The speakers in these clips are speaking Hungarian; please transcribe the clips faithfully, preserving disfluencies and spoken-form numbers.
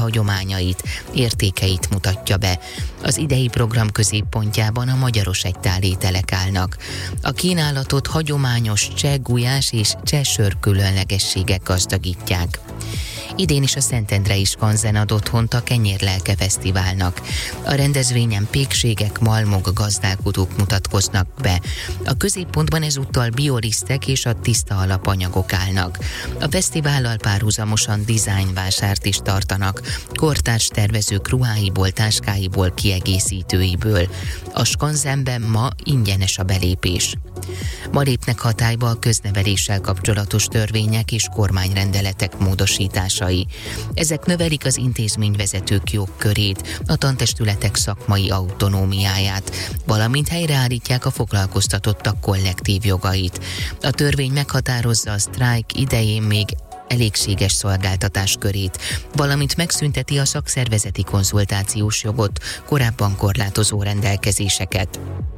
hagyományait, értékeit mutatja be. Az idei program középpontjában a magyaros egytál ételek állnak. A kínálatot hagyományos cseh gulyás és cseh sör különlegességek gazdagítják. Idén is a Szentendrei Skanzen ad otthont a Kenyérlelke Fesztiválnak. A rendezvényen pékségek, malmok, gazdálkodók mutatkoznak be. A középpontban ezúttal biolisztek és a tiszta alapanyagok állnak. A fesztivállal párhuzamosan dizájnvásárt is tartanak, kortárs tervezők ruháiból, táskáiból, kiegészítőiből. A Skanzenben ma ingyenes a belépés. Ma lépnek hatályba a közneveléssel kapcsolatos törvények és kormányrendeletek módosításai. Ezek növelik az intézményvezetők jogkörét, a tantestületek szakmai autonómiáját, valamint helyreállítják a foglalkoztatottak kollektív jogait. A törvény meghatározza a sztrájk idején még elégséges szolgáltatás körét, valamint megszünteti a szakszervezeti konzultációs jogot, korábban korlátozó rendelkezéseket.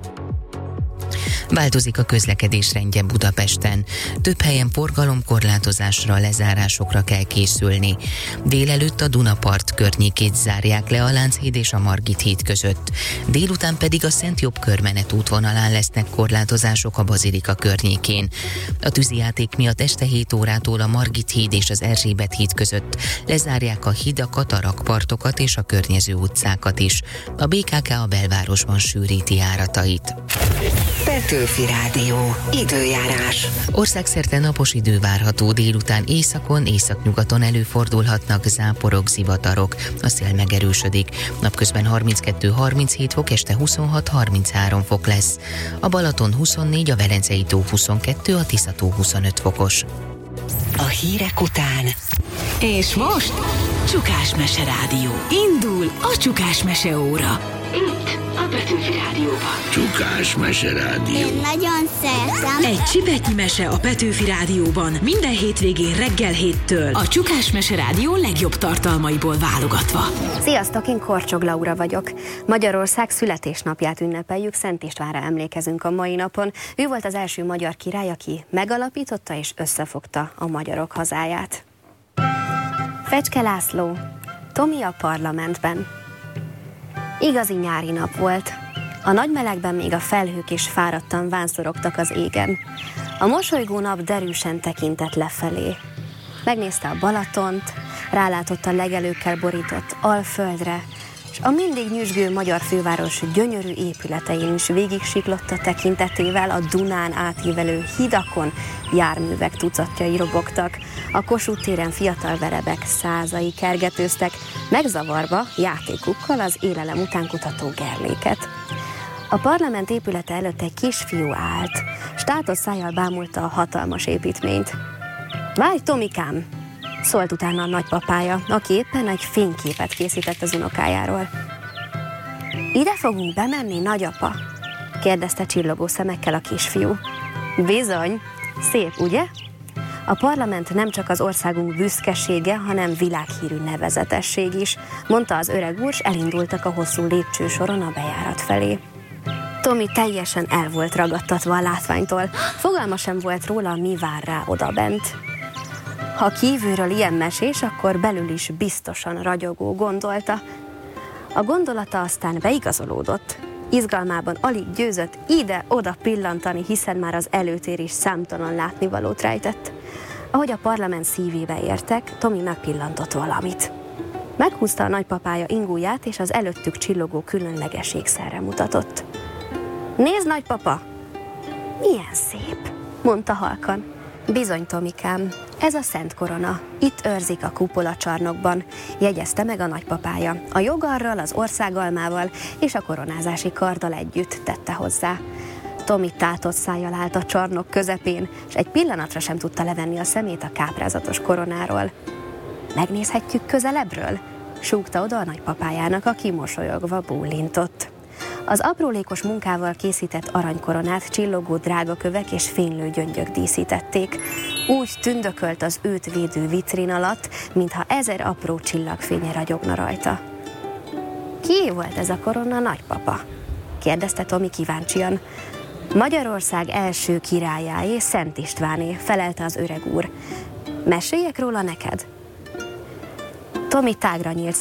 Változik a közlekedés rendje Budapesten. Több helyen forgalomkorlátozásra, lezárásokra kell készülni. Délelőtt a Dunapart környékét zárják le a Lánchíd és a Margit híd között. Délután pedig a Szent Jobb körmenet útvonalán lesznek korlátozások a Bazilika környékén. A tűzijáték miatt este hét órától a Margit híd és az Erzsébet híd között lezárják a hidakat, a rakpartokat és a környező utcákat is. A bé ká ká a belvárosban sűríti járatait. Petőfi Rádió. Időjárás. Országszerte napos idő várható, délután északon, északnyugaton előfordulhatnak záporok, zivatarok. A szél megerősödik. Napközben harminckettő harminchét fok, este huszonhat harminchárom fok lesz. A Balaton huszonnégy, a Velencei tó huszonkettő, a Tisza-tó huszonöt fokos. A hírek után. És most Csukás Mese Rádió. Indul a Csukás Mese óra. Itt a Petőfi Rádióban. Csukás Mese Rádió. Én nagyon szeretem. Egy csipetnyi mese a Petőfi Rádióban minden hétvégén reggel héttől. A Csukás Mese Rádió legjobb tartalmaiból válogatva. Sziasztok, én Korcsog Laura vagyok. Magyarország születésnapját ünnepeljük, Szent Istvánra emlékezünk a mai napon. Ő volt az első magyar király, aki megalapította és összefogta a magyarok hazáját. Fecske László, Tomi a parlamentben. Igazi nyári nap volt. A nagy melegben még a felhők is fáradtan vánszorogtak az égen. A mosolygó nap derűsen tekintett lefelé. Megnézte a Balatont, rálátott a legelőkkel borított Alföldre, és a mindig nyüzsgő magyar főváros gyönyörű épületein is végig siklotta tekintetével, a Dunán átívelő hidakon járművek tucatjai robogtak, a Kossuth téren fiatal verebek százai kergetőztek, megzavarva játékukkal az élelem után kutató gerléket. A parlament épülete előtt egy kisfiú állt, s tátott szájjal bámulta a hatalmas építményt. Várj, Tomikám! Szólt utána a nagypapája, aki éppen egy fényképet készített az unokájáról. Ide fogunk bemenni, nagyapa? Kérdezte csillogó szemekkel a kisfiú. Bizony, szép, ugye? A parlament nem csak az országunk büszkesége, hanem világhírű nevezetesség is, mondta az öreg úr, s elindultak a hosszú lépcsősoron a bejárat felé. Tomi teljesen el volt ragadtatva a látványtól, fogalma sem volt róla, mi vár rá odabent. Ha kívülről ilyen mesés, akkor belül is biztosan ragyogó, gondolta. A gondolata aztán beigazolódott. Izgalmában alig győzött ide-oda pillantani, hiszen már az előtér is számtalan látnivalót rejtett. Ahogy a parlament szívébe értek, Tomi megpillantott valamit. Meghúzta a nagypapája ingúját, és az előttük csillogó különleges ékszerre mutatott. Nézd, nagypapa! Milyen szép, mondta halkan. Bizony, Tomikám, ez a Szent Korona. Itt őrzik a kupolacsarnokban, jegyezte meg a nagypapája. A jogarral, az országalmával és a koronázási karddal együtt tette hozzá. Tomi tátott szájjal állt a csarnok közepén, és egy pillanatra sem tudta levenni a szemét a káprázatos koronáról. Megnézhetjük közelebbről? Súgta oda a nagypapájának, aki mosolyogva bólintott. Az aprólékos munkával készített aranykoronát csillogó drágakövek és fénylő gyöngyök díszítették. Úgy tündökölt az őt védő vitrin alatt, mintha ezer apró csillagfénye ragyogna rajta. Ki volt ez a korona, nagypapa? Kérdezte Tomi kíváncsian. Magyarország első királyáé, Szent Istváné, felelte az öreg úr. Meséljek róla neked? Tomi tágra nyílt